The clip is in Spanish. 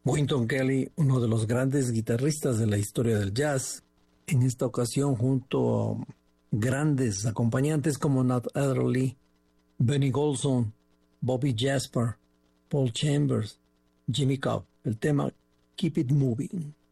Wynton Kelly, uno de los grandes guitarristas de la historia del jazz, en esta ocasión junto a grandes acompañantes como Nat Adderley, Benny Golson, Bobby Jasper, Paul Chambers, Jimmy Cobb, el tema Keep It Moving.